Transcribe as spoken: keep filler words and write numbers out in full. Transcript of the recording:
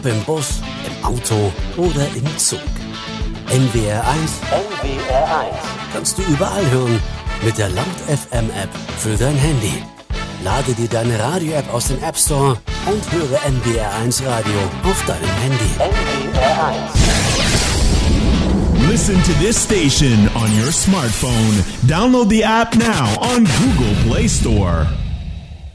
im Bus, im Auto oder im Zug. N W R eins, N W R eins kannst du überall hören mit der Laut F M App für dein Handy. Lade dir deine Radio-App aus dem App Store und höre N W R eins Radio auf deinem Handy. N W R eins. Listen to this station on your smartphone. Download the app now on Google Play Store.